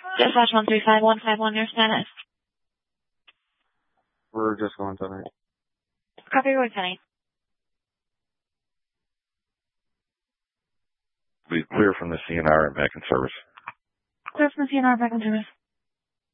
Dispatch 135-151, your status. We're just going tonight. Copy your tonight. Be clear from the CNR and back in service. Clear from the CNR, back in service.